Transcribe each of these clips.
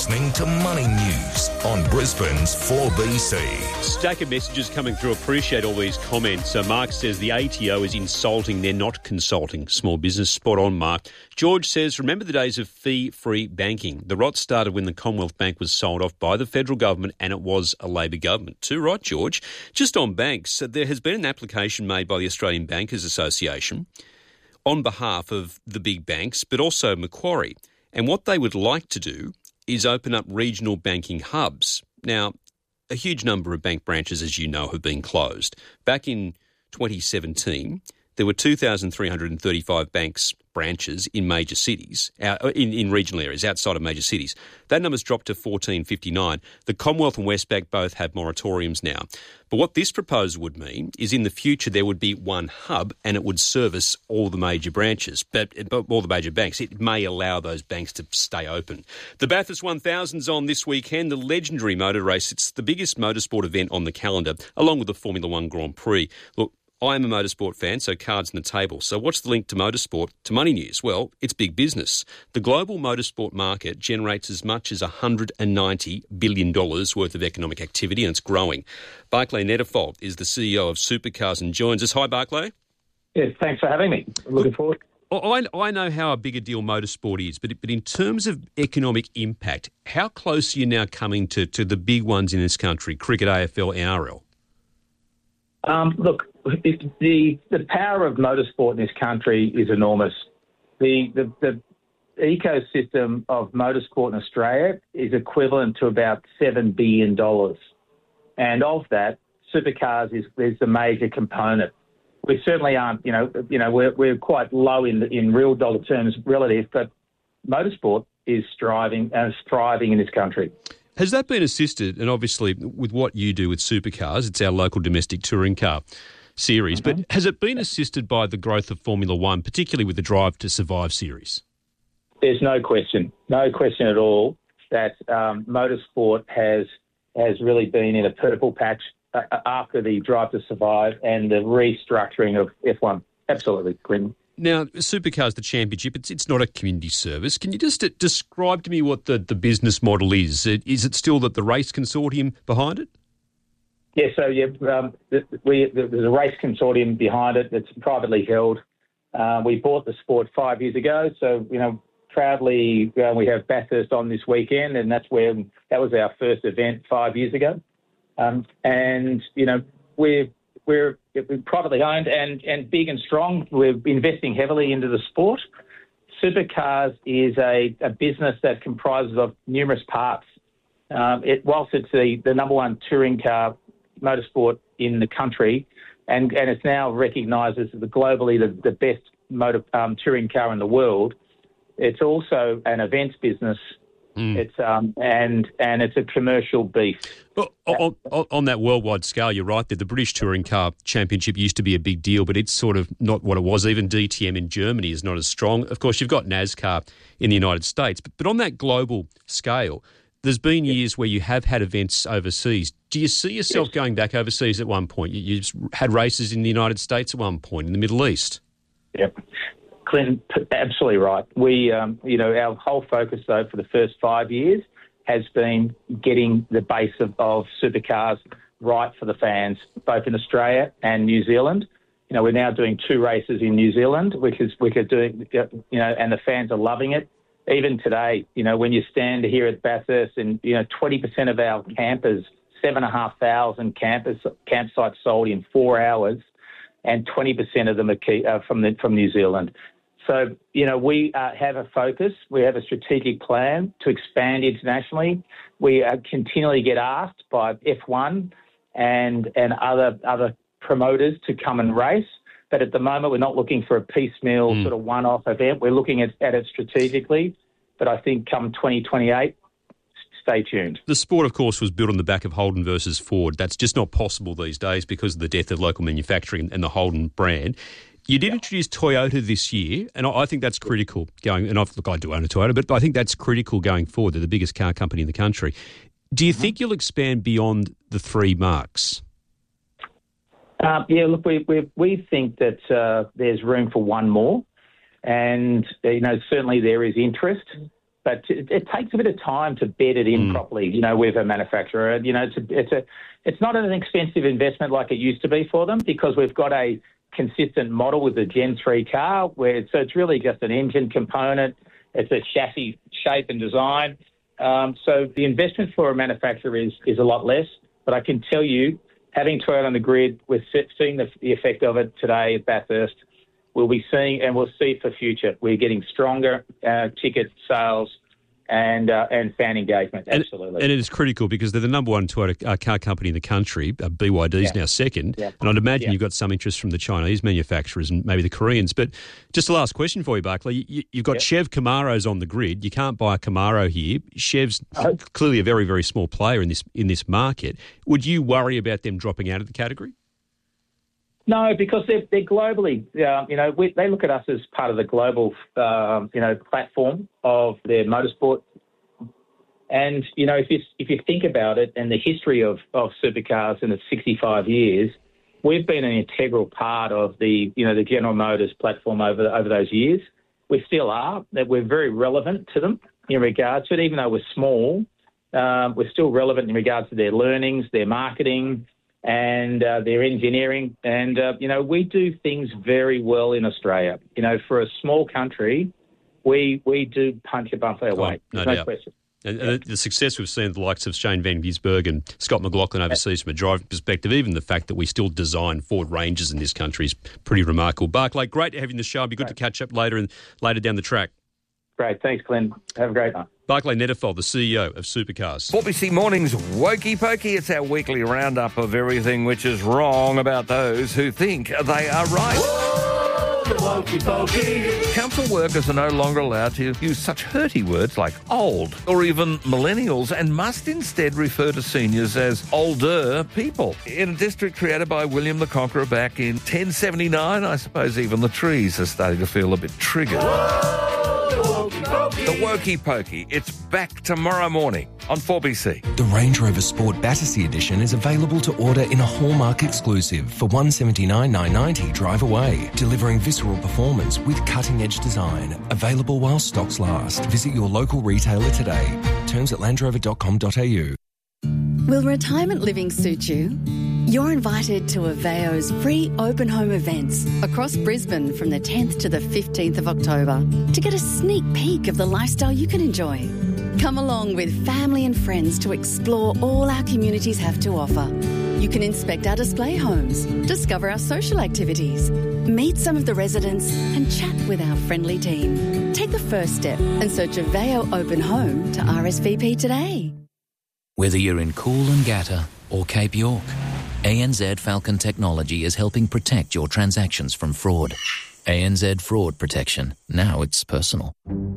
Listening to Money News on Brisbane's 4BC. Stack of messages coming through. Appreciate all these comments. Mark says the ATO is insulting. They're not consulting small business. Spot on, Mark. George says, remember the days of fee-free banking. The rot started when the Commonwealth Bank was sold off by the federal government and it was a Labor government. Too right, George. Just on banks, there has been an application made by the Australian Bankers Association on behalf of the big banks, but also Macquarie. And what they would like to do is open up regional banking hubs. Now, a huge number of bank branches, as you know, have been closed. Back in 2017, there were 2,335 banks branches in major cities, in regional areas outside of major cities. That number's dropped to 1,459. The Commonwealth and Westpac both have moratoriums now. But what this proposal would mean is in the future there would be one hub and it would service all the major branches, but all the major banks. It may allow those banks to stay open. The Bathurst 1000's on this weekend, the legendary motor race. It's the biggest motorsport event on the calendar, along with the Formula One Grand Prix. Look, I am a motorsport fan, so cards on the table. So what's the link to motorsport to Money News? Well, it's big business. The global motorsport market generates as much as $190 billion worth of economic activity, and it's growing. Barclay Netterfold is the CEO of Supercars and joins us. Hi, Barclay. Yes, thanks for having me. Looking forward. I know how a big a deal motorsport is, but in terms of economic impact, how close are you now coming to the big ones in this country, cricket, AFL, NRL? Look, the power of motorsport in this country is enormous. The ecosystem of motorsport in Australia is equivalent to about $7 billion. And of that, Supercars is the major component. We certainly aren't, we're quite low in real dollar terms relative, but motorsport is thriving in this country. Has that been assisted, and obviously with what you do with Supercars, it's our local domestic touring car series, but has it been assisted by the growth of Formula One, particularly with the Drive to Survive series? There's no question at all that motorsport has really been in a purple patch after the Drive to Survive and the restructuring of F1. Absolutely, Quinn. Now, Supercars, the championship, it's not a community service. Can you just describe to me what the business model is? Is it still that the race consortium behind it? Yeah, so there's a race consortium behind it that's privately held. We bought the sport 5 years ago, so, proudly we have Bathurst on this weekend, and that was our first event 5 years ago. We're privately owned and big and strong. We're investing heavily into the sport. Supercars is a business that comprises of numerous parts. Whilst it's the number one touring car motorsport in the country, and it's now recognised as globally the best touring car in the world, it's also an events business. It's and it's a commercial beast. Well, on that worldwide scale, you're right. The British Touring Car Championship used to be a big deal, but it's sort of not what it was. Even DTM in Germany is not as strong. Of course, you've got NASCAR in the United States, but on that global scale, there's been years where you have had events overseas. Do you see yourself going back overseas at one point? You had races in the United States at one point, in the Middle East. Yep. Clinton, absolutely right. We, our whole focus, though, for the first 5 years has been getting the base of Supercars right for the fans, both in Australia and New Zealand. We're now doing 2 races in New Zealand, which are doing, and the fans are loving it. Even today, when you stand here at Bathurst and, 20% of our campers, 7,500 campsites sold in 4 hours, and 20% of them are from New Zealand. So, we have a focus. We have a strategic plan to expand internationally. We continually get asked by F1 and other promoters to come and race. But at the moment, we're not looking for a piecemeal sort of one-off event. We're looking at it strategically. But I think come 2028, stay tuned. The sport, of course, was built on the back of Holden versus Ford. That's just not possible these days because of the death of local manufacturing and the Holden brand. You did introduce Toyota this year, and I think that's critical going. And I do own a Toyota, but I think that's critical going forward. They're the biggest car company in the country. Do you think you'll expand beyond the 3 marques? Look, we think that there's room for one more, and certainly there is interest. but it takes a bit of time to bed it in properly, with a manufacturer. It's not an expensive investment like it used to be for them, because we've got a consistent model with the Gen 3 car, so it's really just an engine component. It's a chassis shape and design. So the investment for a manufacturer is a lot less. But I can tell you, having Toyota on the grid, we're seeing the effect of it today at Bathurst. We'll be seeing, and we'll see for future. We're getting stronger ticket sales and fan engagement, absolutely. And it is critical because they're the number one Toyota car company in the country. BYD's now second. Yeah. And I'd imagine you've got some interest from the Chinese manufacturers and maybe the Koreans. But just a last question for you, Barclay. You've got Chev Camaros on the grid. You can't buy a Camaro here. Chev's clearly a very, very small player in this market. Would you worry about them dropping out of the category? No, because they're globally, they look at us as part of the global, platform of their motorsport. And, if you think about it and the history of supercars in its 65 years, we've been an integral part of the General Motors platform over those years. We still are. We're very relevant to them in regards to it. Even though we're small, we're still relevant in regards to their learnings, their marketing, and their engineering. And, we do things very well in Australia. For a small country, we do punch above our weight. No There's doubt. question. And the success we've seen, the likes of Shane Van Gisbergen and Scott McLaughlin overseas from a driving perspective, even the fact that we still design Ford Rangers in this country is pretty remarkable. Barclay, great to have you in the show. It'd be good to catch up later down the track. Great. Thanks, Glenn. Have a great night. Barclay Netterfeld, the CEO of Supercars. 4BC Mornings Wokey Pokey. It's our weekly roundup of everything which is wrong about those who think they are right. Whoa, the Wokey Pokey. Council workers are no longer allowed to use such hurty words like old or even millennials, and must instead refer to seniors as older people. In a district created by William the Conqueror back in 1079, I suppose even the trees are starting to feel a bit triggered. The Wokey Pokey. It's back tomorrow morning on 4BC. The Range Rover Sport Battersea Edition is available to order in a Hallmark exclusive for $179,990 drive away, delivering visceral performance with cutting-edge design. Available while stocks last. Visit your local retailer today. Terms at landrover.com.au. Will retirement living suit you? You're invited to Aveo's free open home events across Brisbane from the 10th to the 15th of October to get a sneak peek of the lifestyle you can enjoy. Come along with family and friends to explore all our communities have to offer. You can inspect our display homes, discover our social activities, meet some of the residents and chat with our friendly team. Take the first step and search Aveo Open Home to RSVP today. Whether you're in Coolangatta or Cape York, ANZ Falcon Technology is helping protect your transactions from fraud. ANZ Fraud Protection. Now it's personal.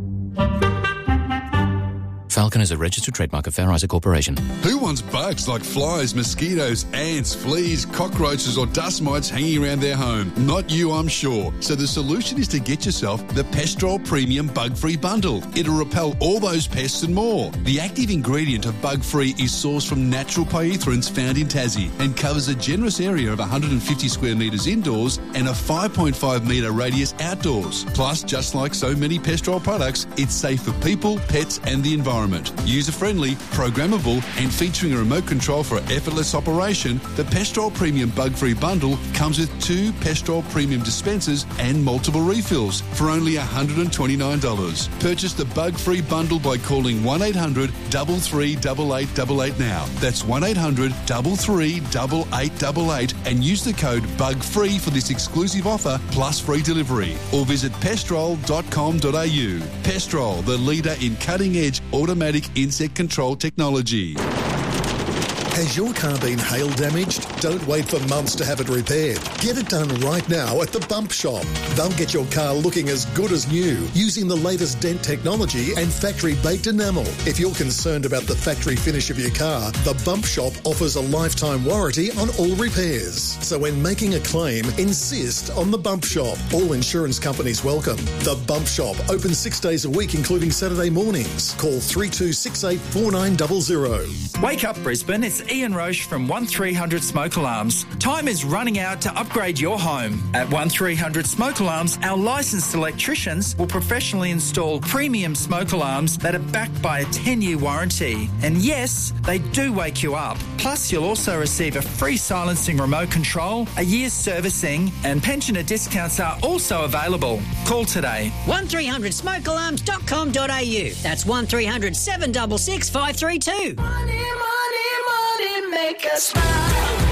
Falcon is a registered trademark of Fair Isaac Corporation. Who wants bugs like flies, mosquitoes, ants, fleas, cockroaches or dust mites hanging around their home? Not you, I'm sure. So the solution is to get yourself the Pestrol Premium Bug-Free Bundle. It'll repel all those pests and more. The active ingredient of Bug-Free is sourced from natural pyrethrins found in Tassie and covers a generous area of 150 square metres indoors and a 5.5 metre radius outdoors. Plus, just like so many Pestrol products, it's safe for people, pets and the environment. User-friendly, programmable and featuring a remote control for effortless operation, the Pestrol Premium Bug-Free Bundle comes with 2 Pestrol Premium dispensers and multiple refills for only $129. Purchase the Bug-Free Bundle by calling 1800 33 8888 now. That's 1800 33 8888 and use the code BUGFREE for this exclusive offer plus free delivery. Or visit pestrol.com.au. Pestrol, the leader in cutting-edge automatic insect control technology. Has your car been hail damaged? Don't wait for months to have it repaired. Get it done right now at the Bump Shop. They'll get your car looking as good as new using the latest dent technology and factory-baked enamel. If you're concerned about the factory finish of your car, the Bump Shop offers a lifetime warranty on all repairs. So when making a claim, insist on the Bump Shop. All insurance companies welcome. The Bump Shop, open 6 days a week, including Saturday mornings. Call 3268 4900. Wake up, Brisbane. It's Ian Roche from 1300 Smoke Alarms. Time is running out to upgrade your home. At 1300 Smoke Alarms, our licensed electricians will professionally install premium smoke alarms that are backed by a 10-year warranty. And yes, they do wake you up. Plus, you'll also receive a free silencing remote control, a year's servicing, and pensioner discounts are also available. Call today. 1300smokealarms.com.au. That's 1300 766 532. Money, make us smile.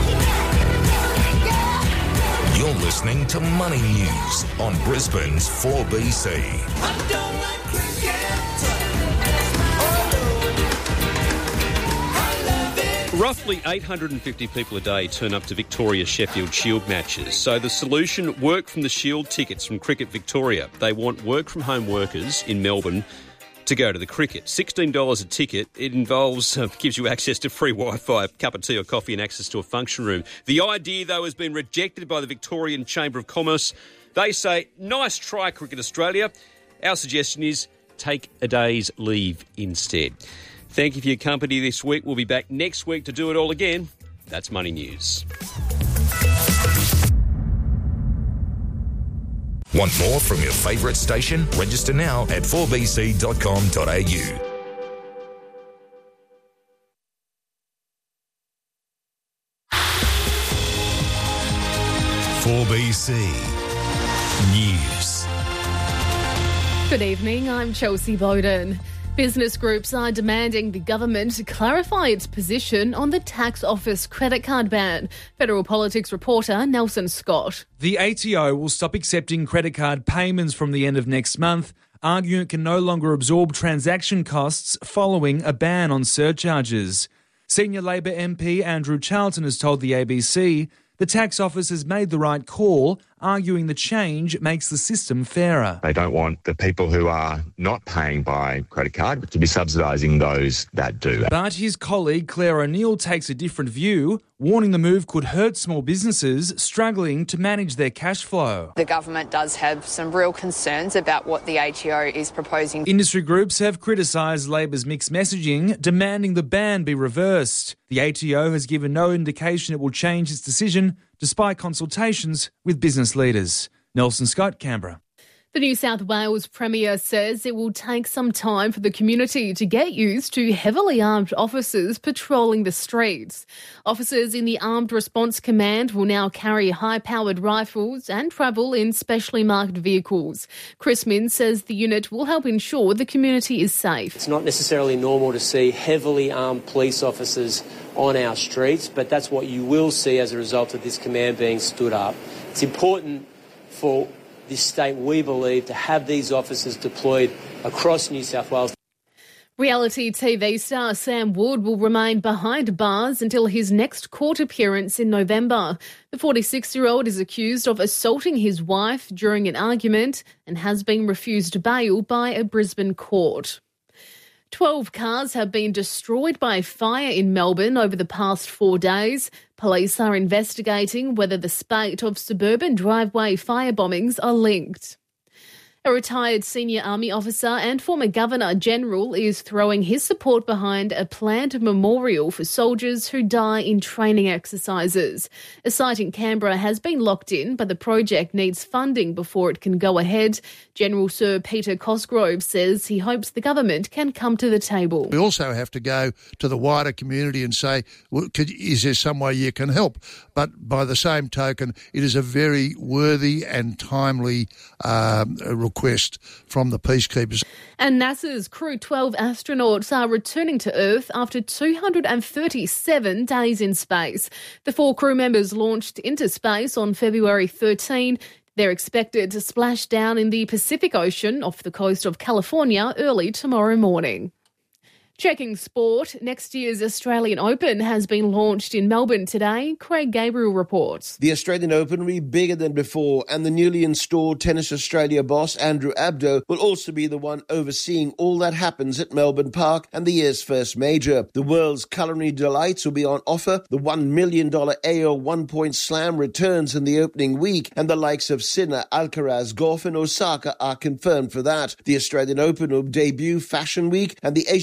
You're listening to Money News on Brisbane's 4BC. I don't like cricket. Roughly 850 people a day turn up to Victoria's Sheffield Shield matches. So the solution, work from the Shield tickets from Cricket Victoria. They want work-from-home workers in Melbourne to go to the cricket. $16 a ticket. It involves, gives you access to free Wi-Fi, a cup of tea or coffee and access to a function room. The idea, though, has been rejected by the Victorian Chamber of Commerce. They say, nice try, Cricket Australia. Our suggestion is take a day's leave instead. Thank you for your company this week. We'll be back next week to do it all again. That's Money News. Want more from your favourite station? Register now at 4bc.com.au. News. Good evening, I'm Chelsea Bowden. Business groups are demanding the government to clarify its position on the tax office credit card ban. Federal Politics reporter Nelson Scott. The ATO will stop accepting credit card payments from the end of next month, arguing it can no longer absorb transaction costs following a ban on surcharges. Senior Labor MP Andrew Charlton has told the ABC the tax office has made the right call, arguing the change makes the system fairer. They don't want the people who are not paying by credit card to be subsidising those that do. But his colleague Claire O'Neill takes a different view, warning the move could hurt small businesses struggling to manage their cash flow. The government does have some real concerns about what the ATO is proposing. Industry groups have criticised Labor's mixed messaging, demanding the ban be reversed. The ATO has given no indication it will change its decision, despite consultations with business leaders. Nelson Scott, Canberra. The New South Wales Premier says it will take some time for the community to get used to heavily armed officers patrolling the streets. Officers in the Armed Response Command will now carry high-powered rifles and travel in specially marked vehicles. Chris Min says the unit will help ensure the community is safe. It's not necessarily normal to see heavily armed police officers on our streets, but that's what you will see as a result of this command being stood up. It's important for this state, we believe, to have these officers deployed across New South Wales. Reality TV star Sam Wood will remain behind bars until his next court appearance in November. The 46-year-old is accused of assaulting his wife during an argument and has been refused bail by a Brisbane court. 12 cars have been destroyed by fire in Melbourne over the past 4 days. Police are investigating whether the spate of suburban driveway fire bombings are linked. A retired senior army officer and former Governor-General is throwing his support behind a planned memorial for soldiers who die in training exercises. A site in Canberra has been locked in, but the project needs funding before it can go ahead. General Sir Peter Cosgrove says he hopes the government can come to the table. We also have to go to the wider community and say, well, is there some way you can help? But by the same token, it is a very worthy and timely request from the peacekeepers. And NASA's Crew 12 astronauts are returning to Earth after 237 days in space. The 4 crew members launched into space on February 13. They're expected to splash down in the Pacific Ocean off the coast of California early tomorrow morning. Checking sport, next year's Australian Open has been launched in Melbourne today. Craig Gabriel reports. The Australian Open will be bigger than before, and the newly installed Tennis Australia boss Andrew Abdo will also be the one overseeing all that happens at Melbourne Park and the year's first major. The world's culinary delights will be on offer. The $1 million AO one-point slam returns in the opening week, and the likes of Sinner, Alcaraz, Goff and Osaka are confirmed for that. The Australian Open will debut Fashion Week, and the Asia Pacific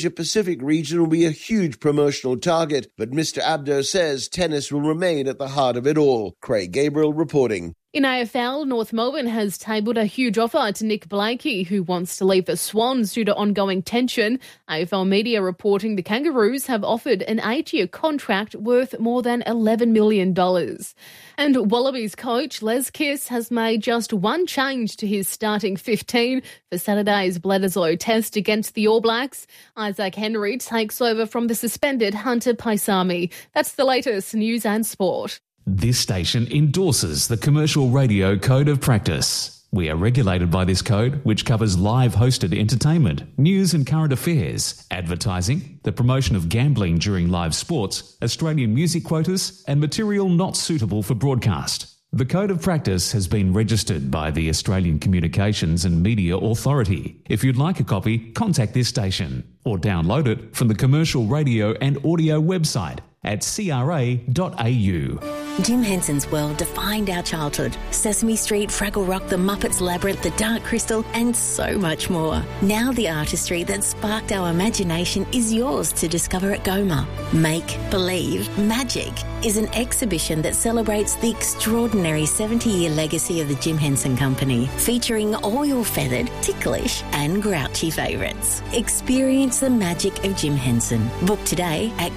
Pacific region will be a huge promotional target, but Mr. Abdo says tennis will remain at the heart of it all. Craig Gabriel reporting. In AFL, North Melbourne has tabled a huge offer to Nick Blakey, who wants to leave the Swans due to ongoing tension. AFL media reporting the Kangaroos have offered an 8-year contract worth more than $11 million. And Wallabies coach Les Kiss has made just one change to his starting 15 for Saturday's Bledisloe test against the All Blacks. Isaac Henry takes over from the suspended Hunter Paisami. That's the latest news and sport. This station endorses the Commercial Radio Code of Practice. We are regulated by this code, which covers live hosted entertainment, news and current affairs, advertising, the promotion of gambling during live sports, Australian music quotas, and material not suitable for broadcast. The Code of Practice has been registered by the Australian Communications and Media Authority. If you'd like a copy, contact this station or download it from the Commercial Radio and Audio website at cra.au. Jim Henson's World defined our childhood. Sesame Street, Fraggle Rock, The Muppets Labyrinth, The Dark Crystal, and so much more. Now the artistry that sparked our imagination is yours to discover at Goma. Make Believe Magic is an exhibition that celebrates the extraordinary 70-year legacy of the Jim Henson Company, featuring all your feathered, ticklish and grouchy favourites. Experience the magic of Jim Henson. Book today at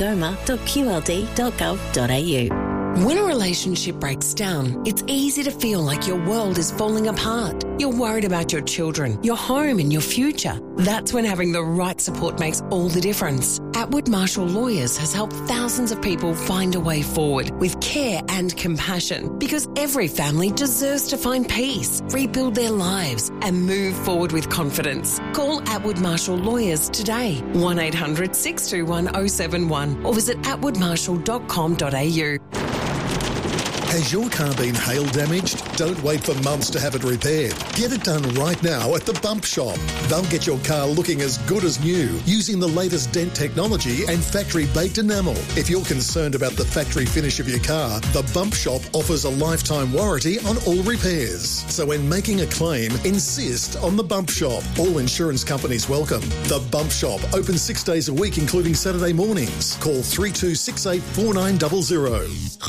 qagoma.qld.gov.au. When a relationship breaks down, it's easy to feel like your world is falling apart. You're worried about your children, your home and your future. That's when having the right support makes all the difference. Atwood Marshall Lawyers has helped thousands of people find a way forward with care and compassion, because every family deserves to find peace, rebuild their lives and move forward with confidence. Call Atwood Marshall Lawyers today, 1-800-621-071 or visit atwoodmarshall.com.au. Has your car been hail damaged? Don't wait for months to have it repaired. Get it done right now at the Bump Shop. They'll get your car looking as good as new using the latest dent technology and factory-baked enamel. If you're concerned about the factory finish of your car, the Bump Shop offers a lifetime warranty on all repairs. So when making a claim, insist on the Bump Shop. All insurance companies welcome. The Bump Shop, open 6 days a week, including Saturday mornings. Call 3268 4900.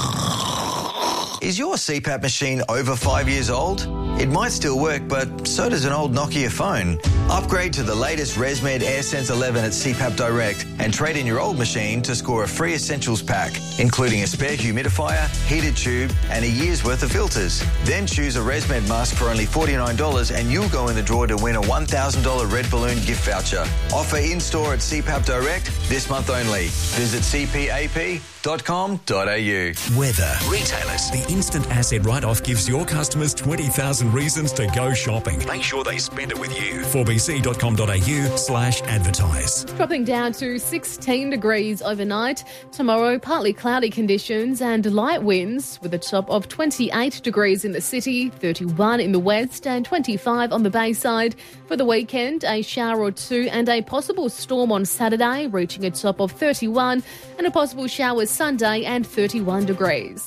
Is your CPAP machine over 5 years old? It might still work, but so does an old Nokia phone. Upgrade to the latest ResMed AirSense 11 at CPAP Direct and trade in your old machine to score a free essentials pack, including a spare humidifier, heated tube and a year's worth of filters. Then choose a ResMed mask for only $49 and you'll go in the draw to win a $1,000 Red Balloon gift voucher. Offer in-store at CPAP Direct this month only. Visit cpap.com.au. Weather. Retailers. The instant asset write-off gives your customers 20,000 reasons to go shopping. Make sure they spend it with you. 4bc.com.au/advertise. Dropping down to 16 degrees overnight. Tomorrow, partly cloudy conditions and light winds with a top of 28 degrees in the city, 31 in the west and 25 on the Bayside. For the weekend, a shower or two and a possible storm on Saturday, reaching a top of 31, and a possible shower Sunday and 31 degrees.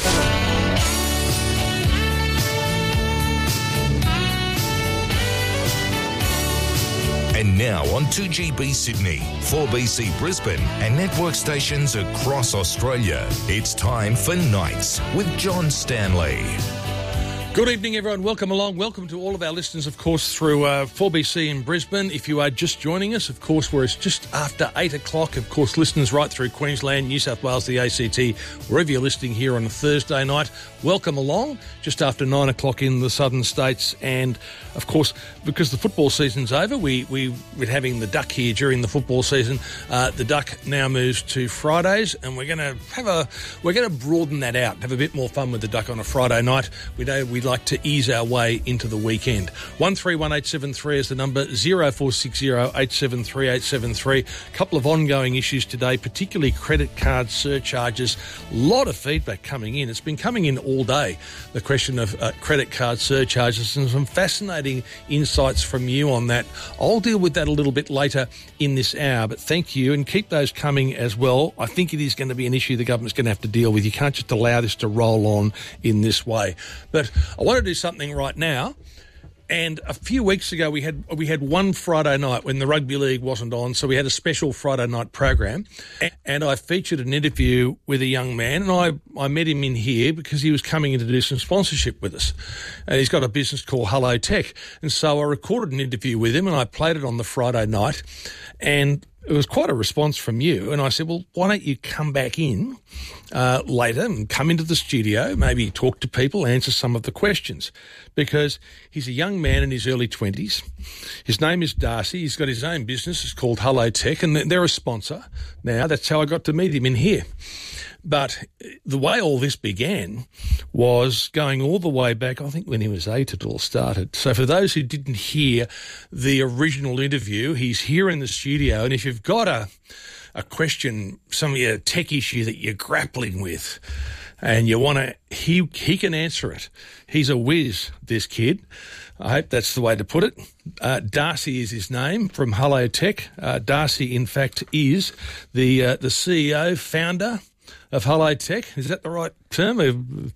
And now on 2GB Sydney, 4BC Brisbane and network stations across Australia, it's time for Nights with John Stanley. Good evening, everyone. Welcome along. Welcome to all of our listeners, of course, through 4BC in Brisbane. If you are just joining us, of course, it's just after 8 o'clock. Of course, listeners right through Queensland, New South Wales, the ACT, wherever you're listening here on a Thursday night, welcome along. Just after 9 o'clock in the southern states. And, of course, because the football season's over, we're having the Duck here during the football season. The Duck now moves to Fridays, and we're going to broaden that out, have a bit more fun with the Duck on a Friday night. We'd like to ease our way into the weekend. 131873 is the number, 0460 873 873. A couple of ongoing issues today, particularly credit card surcharges. A lot of feedback coming in. It's been coming in all day, the question of credit card surcharges, and some fascinating insights from you on that. I'll deal with that a little bit later in this hour, but thank you, and keep those coming as well. I think it is going to be an issue the government's going to have to deal with. You can't just allow this to roll on in this way. But I want to do something right now, And a few weeks ago, we had one Friday night when the rugby league wasn't on, so we had a special Friday night program, and I featured an interview with a young man, and I met him in here because he was coming in to do some sponsorship with us, and he's got a business called Hello Tech, and so I recorded an interview with him, and I played it on the Friday night, and it was quite a response from you, and I said, well, why don't you come back in later and come into the studio, maybe talk to people, answer some of the questions, because he's a young man in his early 20s. His name is Darcy. He's got his own business. It's called Hello Tech, and they're a sponsor now. That's how I got to meet him in here. But the way all this began was going all the way back, I think when he was 8 it all started. So for those who didn't hear the original interview, he's here in the studio, and if you've got a question, some of your tech issue that you're grappling with and you want to, he can answer it. He's a whiz, this kid. I hope that's the way to put it. Darcy is his name, from Hello Tech. Darcy, in fact, is the CEO, founder of Hello Tech. Is that the right term?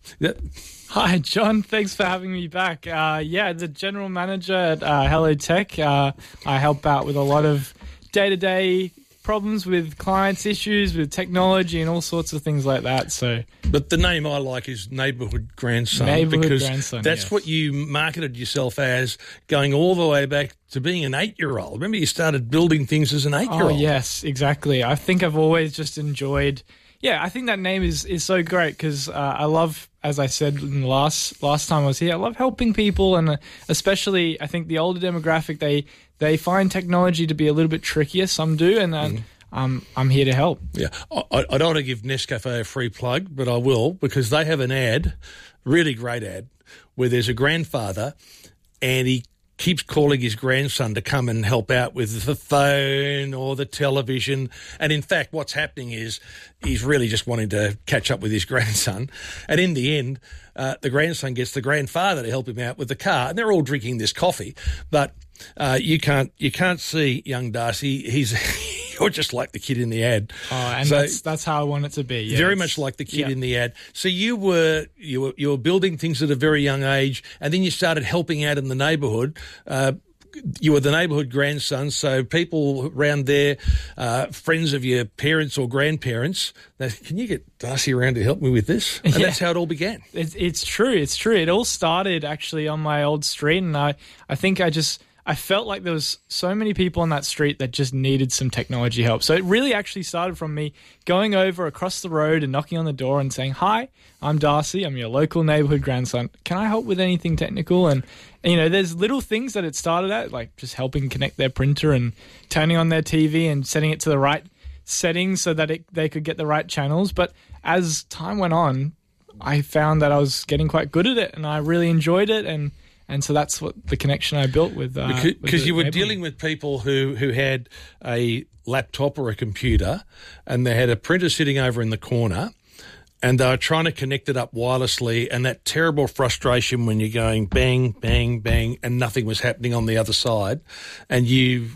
Hi, John. Thanks for having me back. The general manager at Hello Tech. I help out with a lot of day-to-day problems with clients' issues, with technology and all sorts of things like that. But the name I like is Neighbourhood Grandson. That's what you marketed yourself as, going all the way back to being an 8-year-old. Remember, you started building things as an 8-year-old. Oh, yes, exactly. I think I've always just enjoyed... Yeah, I think that name is so great because I love, as I said in the last time I was here, I love helping people, and especially I think the older demographic, they find technology to be a little bit trickier. Some do, and I'm here to help. Yeah, I don't want to give Nescafe a free plug, but I will, because they have an ad, really great ad, where there's a grandfather and he keeps calling his grandson to come and help out with the phone or the television. And in fact, what's happening is he's really just wanting to catch up with his grandson. And in the end, the grandson gets the grandfather to help him out with the car. And they're all drinking this coffee. But you can't see young Darcy. You're just like the kid in the ad. Oh, and so, that's how I want it to be. Yeah, very much like the kid in the ad. So you were building things at a very young age, and then you started helping out in the neighbourhood. You were the neighbourhood grandson, so people around there, friends of your parents or grandparents, can you get Darcy around to help me with this? And that's how it all began. It's true. It all started actually on my old street, and I think I felt like there was so many people on that street that just needed some technology help. So it really actually started from me going over across the road and knocking on the door and saying, "Hi, I'm Darcy. I'm your local neighbourhood grandson. Can I help with anything technical?" And there's little things that it started at, like just helping connect their printer and turning on their TV and setting it to the right settings so that they could get the right channels. But as time went on, I found that I was getting quite good at it, and I really enjoyed it, and so that's what the connection I built with. Because you were dealing with people who had a laptop or a computer, and they had a printer sitting over in the corner, and they were trying to connect it up wirelessly, and that terrible frustration when you're going bang, bang, bang, and nothing was happening on the other side, and you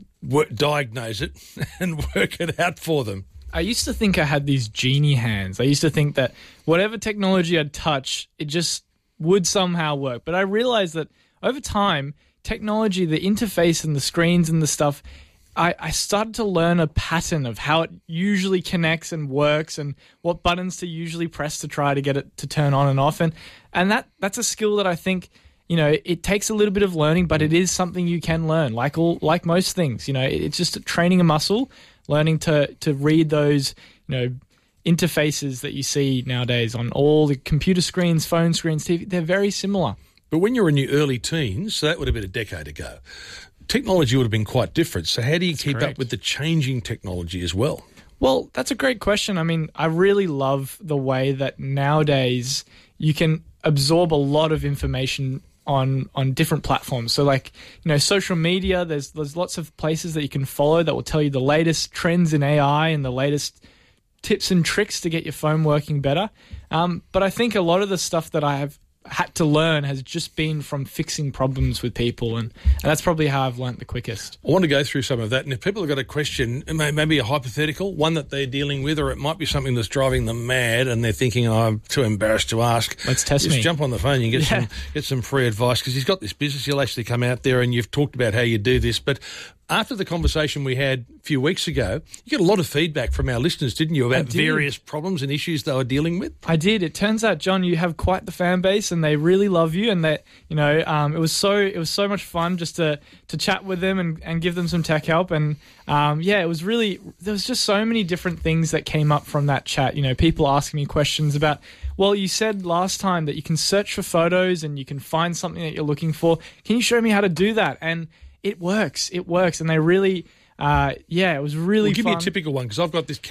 diagnose it and work it out for them. I used to think I had these genie hands. I used to think that whatever technology I'd touch, it just would somehow work. But I realized that over time, technology, the interface and the screens and the stuff, I started to learn a pattern of how it usually connects and works and what buttons to usually press to try to get it to turn on and off. And that's a skill that I think, it takes a little bit of learning, but it is something you can learn, like most things. It's just training a muscle, learning to read those, interfaces that you see nowadays on all the computer screens, phone screens, TV. They're very similar. But when you were in your early teens, so that would have been a decade ago, technology would have been quite different. So how do you keep up with the changing technology as well? Well, that's a great question. I mean, I really love the way that nowadays you can absorb a lot of information on different platforms. So social media, there's lots of places that you can follow that will tell you the latest trends in AI and the latest tips and tricks to get your phone working better. But I think a lot of the stuff that I have had to learn has just been from fixing problems with people, and that's probably how I've learnt the quickest. I want to go through some of that, and if people have got a question, maybe a hypothetical, one that they're dealing with, or it might be something that's driving them mad and they're thinking, I'm too embarrassed to ask. Let's test Just me. jump on the phone and get some free advice, because he's got this business. He'll actually come out there, and you've talked about how you do this, but after the conversation we had a few weeks ago, you got a lot of feedback from our listeners, didn't you, about various problems and issues they were dealing with? I did. It turns out, John, you have quite the fan base, and they really love you. And that, it was so much fun just to chat with them and give them some tech help. And it was really, there was just so many different things that came up from that chat. People asking me questions about, well, you said last time that you can search for photos and you can find something that you're looking for. Can you show me how to do that? And it works. And they really, it was really fun. Give me a typical one, because I've got this